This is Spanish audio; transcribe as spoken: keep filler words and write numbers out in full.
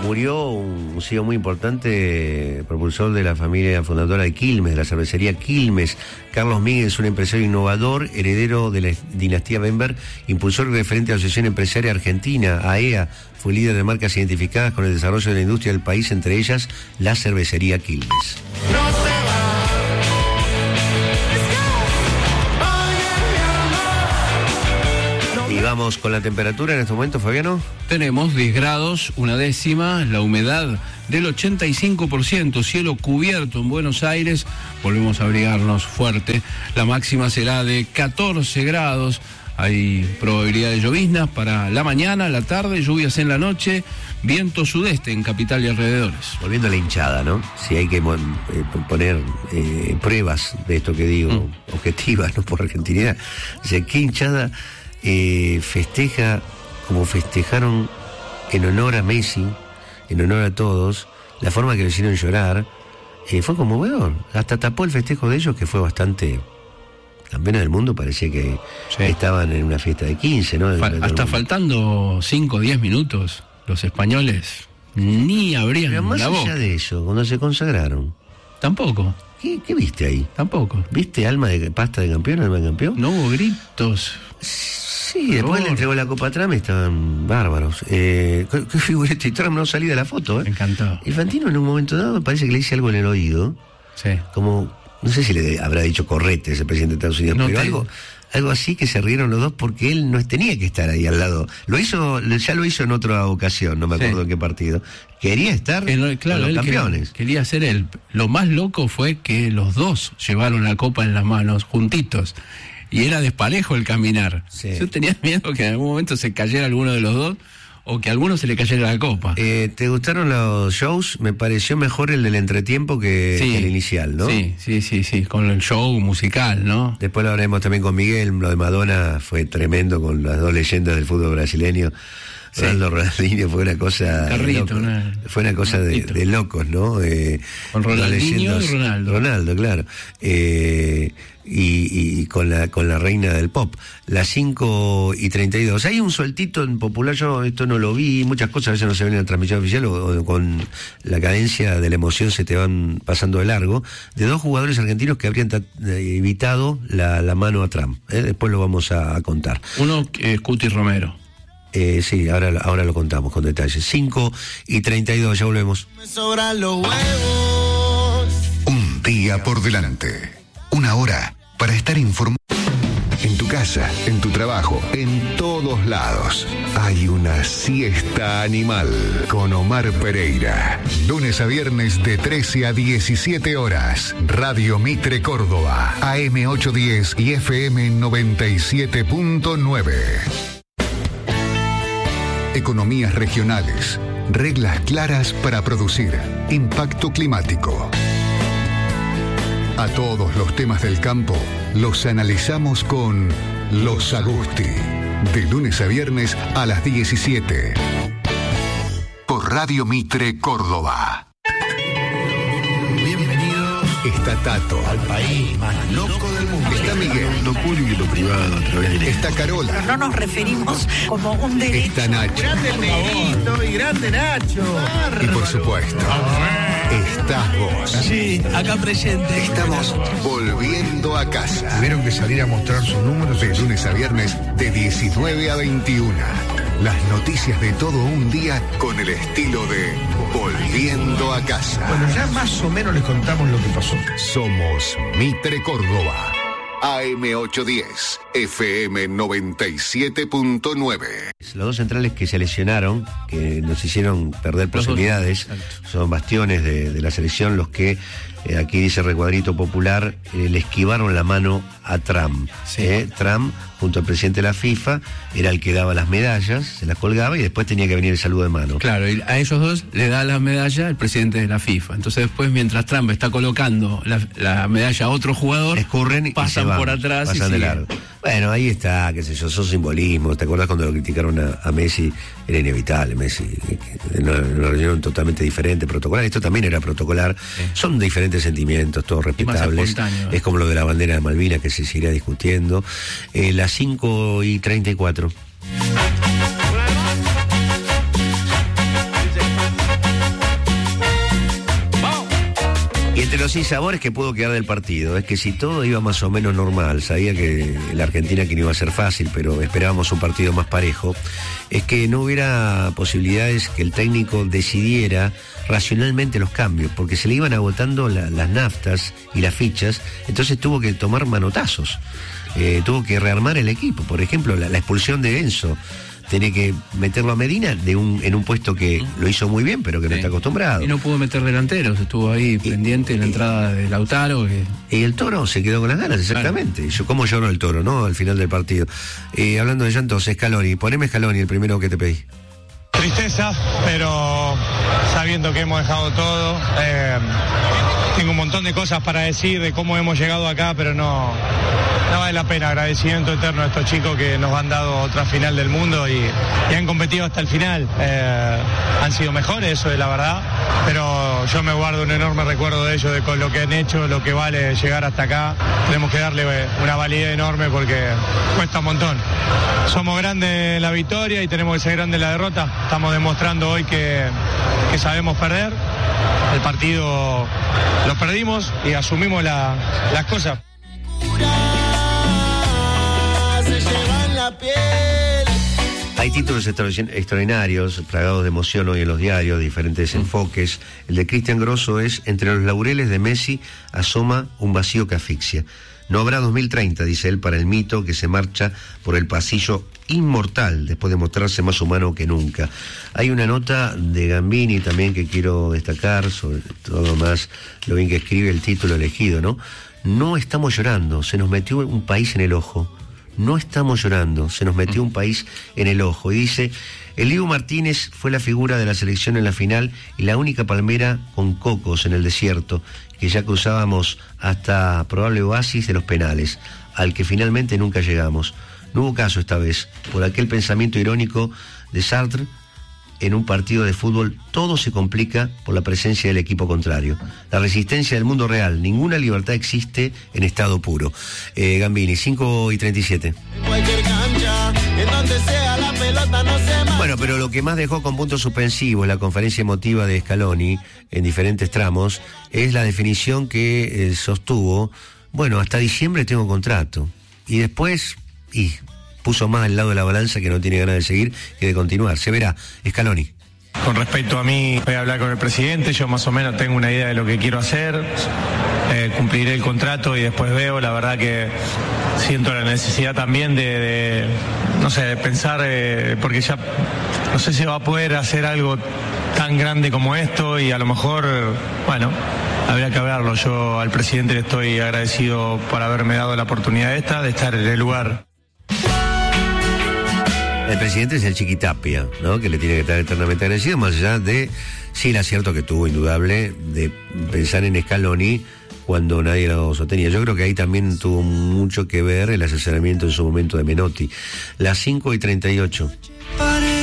Murió un C E O muy importante, propulsor de la familia fundadora de Quilmes, de la cervecería Quilmes. Carlos Míguez es un empresario innovador, heredero de la dinastía Bember, impulsor y referente de la Asociación Empresaria Argentina, A E A. Fue líder de marcas identificadas con el desarrollo de la industria del país, entre ellas la cervecería Quilmes. No se va. Y vamos con la temperatura en este momento, Fabiano. Tenemos diez grados, una décima, la humedad del ochenta y cinco por ciento, cielo cubierto en Buenos Aires, volvemos a abrigarnos fuerte, la máxima será de catorce grados, hay probabilidad de lloviznas para la mañana, la tarde, lluvias en la noche, viento sudeste en capital y alrededores. Volviendo a la hinchada, ¿no? Si hay que eh, poner eh, pruebas de esto que digo, mm. objetivas, no por argentinidad, o sea, ¿qué hinchada Eh, festeja como festejaron en honor a Messi, en honor a todos, la forma que lo hicieron llorar? Eh, fue conmovedor, hasta tapó el festejo de ellos, que fue bastante campeones del mundo, parecía que sí. estaban en una fiesta de quince, ¿no? Fa- hasta faltando cinco o diez minutos, los españoles ni abrían la boca. Pero más allá de eso, cuando se consagraron, tampoco. ¿Qué, qué viste ahí? Tampoco. ¿Viste alma de pasta de campeón, alma de campeón? No hubo gritos. Sí, después le entregó la copa a Trump y estaban bárbaros. Eh, ¿Qué, qué figura este? Trump no salía de la foto, ¿eh? Me encantó. Infantino en un momento dado me parece que le dice algo en el oído. Sí. Como, no sé si le habrá dicho correte ese presidente de Estados Unidos, no pero te... algo, algo así que se rieron los dos porque él no tenía que estar ahí al lado. Lo hizo, ya lo hizo en otra ocasión, no me acuerdo sí. en qué partido. Quería estar el, claro, con los campeones. Quería, quería ser él. Lo más loco fue que los dos llevaron la copa en las manos, juntitos. Y era desparejo el caminar. Sí. Yo tenía miedo que en algún momento se cayera alguno de los dos o que a alguno se le cayera la copa. Eh, ¿Te gustaron los shows? Me pareció mejor el del entretiempo que, sí, que el inicial, ¿no? Sí, sí, sí, sí, con el show musical, ¿no? Después lo haremos también con Miguel, lo de Madonna fue tremendo con las dos leyendas del fútbol brasileño. Sí. Ronaldo Ronaldinho fue una cosa Carrito, una, fue una cosa de, de locos, ¿no? Eh, con Ronaldinho y Ronaldo. Ronaldo, claro. Eh, y, y con la con la reina del pop. Las cinco y treinta y dos. Hay un sueltito en Popular, yo esto no lo vi, muchas cosas a veces no se ven en la transmisión oficial o, o con la cadencia de la emoción se te van pasando de largo, de dos jugadores argentinos que habrían evitado la, la mano a Trump. ¿eh? Después lo vamos a, a contar. Uno es eh, Cuti Romero. Eh, sí, ahora, ahora lo contamos con detalles. cinco y treinta y dos, ya volvemos. Me sobran los huevos. Un día por delante. Una hora para estar informado. En tu casa, en tu trabajo, en todos lados. Hay una siesta animal con Omar Pereira. Lunes a viernes de trece a diecisiete horas. Radio Mitre Córdoba. A M ochocientos diez y F M noventa y siete punto nueve. Economías regionales, reglas claras para producir, impacto climático. A todos los temas del campo los analizamos con Los Agusti, de lunes a viernes a las diecisiete. Por Radio Mitre Córdoba. Está Tato, al país más loco del mundo. Está Miguel, lo público y lo privado a través de... Está Carola. Pero no nos referimos como un derecho. Está Nacho. Grande el negrito y grande Nacho. Y por supuesto, estás vos. Sí, acá presente. Estamos volviendo a casa. Tuvieron que salir a mostrar sus números. De lunes a viernes, de diecinueve a veintiuno. Las noticias de todo un día con el estilo de Volviendo a Casa. Bueno, ya más o menos les contamos lo que pasó. Somos Mitre Córdoba. A M ochocientos diez, F M noventa y siete punto nueve. Los dos centrales que se lesionaron, que nos hicieron perder posibilidades, son bastiones de, de la selección, los que, eh, aquí dice Recuadrito Popular, eh, le esquivaron la mano a Trump. Sí. Eh, Trump, junto al presidente de la FIFA, era el que daba las medallas, se las colgaba y después tenía que venir el saludo de mano. Claro, y a ellos dos le da la medalla el presidente de la FIFA. Entonces después, mientras Trump está colocando la, la medalla a otro jugador, escurren y pasan se van, por atrás pasan y de largo. Bueno, ahí está, qué sé yo, son simbolismos. ¿Te acuerdas cuando lo criticaron a, a Messi? Era inevitable, Messi. Una, una reunión totalmente diferente, protocolar. Esto también era protocolar. Sí. Son diferentes sentimientos, todos respetables. Es como lo de la bandera de Malvinas, que se seguirá discutiendo. Eh, las cinco y treinta y cuatro. Entre los sinsabores que pudo quedar del partido es que si todo iba más o menos normal, sabía que la Argentina que no iba a ser fácil, pero esperábamos un partido más parejo, es que no hubiera posibilidades que el técnico decidiera racionalmente los cambios, porque se le iban agotando la, las naftas y las fichas, entonces tuvo que tomar manotazos, eh, tuvo que rearmar el equipo. Por ejemplo, la, la expulsión de Enzo, tiene que meterlo a Medina de un, en un puesto que lo hizo muy bien, pero que sí. no está acostumbrado. Y no pudo meter delanteros, estuvo ahí y, pendiente en la entrada de Lautaro. Que... Y el Toro se quedó con las ganas, exactamente. Claro. Yo, ¿cómo lloró el Toro, no? Al final del partido. Eh, hablando de llantos, Scaloni, poneme Scaloni, el primero que te pedí. Tristeza, pero sabiendo que hemos dejado todo. Eh, tengo un montón de cosas para decir de cómo hemos llegado acá, pero no... No vale la pena. Agradecimiento eterno a estos chicos que nos han dado otra final del mundo y, y han competido hasta el final. Eh, han sido mejores, eso es la verdad, pero yo me guardo un enorme recuerdo de ellos, de con lo que han hecho, lo que vale llegar hasta acá. Tenemos que darle una validez enorme porque cuesta un montón. Somos grandes en la victoria y tenemos que ser grandes en la derrota. Estamos demostrando hoy que, que sabemos perder. El partido lo perdimos y asumimos la, las cosas. Hay títulos extraordinarios, plagados de emoción hoy en los diarios, diferentes mm. enfoques. El de Cristian Grosso es: entre los laureles de Messi asoma un vacío que asfixia. No habrá dos mil treinta, dice él, para el mito que se marcha por el pasillo inmortal después de mostrarse más humano que nunca. Hay una nota de Gambini también que quiero destacar, sobre todo más lo bien que escribe el título elegido, ¿no? No estamos llorando, se nos metió un país en el ojo. No estamos llorando, se nos metió un país en el ojo. Y dice: el Dibu Martínez fue la figura de la selección en la final y la única palmera con cocos en el desierto, que ya cruzábamos hasta probable oasis de los penales, al que finalmente nunca llegamos. No hubo caso esta vez, por aquel pensamiento irónico de Sartre: en un partido de fútbol todo se complica por la presencia del equipo contrario. La resistencia del mundo real, ninguna libertad existe en estado puro. Eh, Gambini, cinco y treinta y siete. Bueno, pero lo que más dejó con puntos suspensivos la conferencia emotiva de Scaloni en diferentes tramos es la definición que eh, sostuvo: bueno, hasta diciembre tengo contrato. Y después, y... puso más al lado de la balanza que no tiene ganas de seguir que de continuar. Se verá. Scaloni. Con respecto a mí, voy a hablar con el presidente. Yo más o menos tengo una idea de lo que quiero hacer. Eh, cumpliré el contrato y después veo. La verdad que siento la necesidad también de, de no sé, de pensar, eh, porque ya no sé si va a poder hacer algo tan grande como esto y a lo mejor, bueno, habría que hablarlo. Yo al presidente le estoy agradecido por haberme dado la oportunidad esta de estar en el lugar. El presidente es el Chiquitapia, ¿no? Que le tiene que estar eternamente agradecido, más allá de, sí, el acierto que tuvo, indudable, de pensar en Scaloni cuando nadie lo sostenía. Yo creo que ahí también tuvo mucho que ver el asesoramiento en su momento de Menotti. Las cinco y treinta y ocho.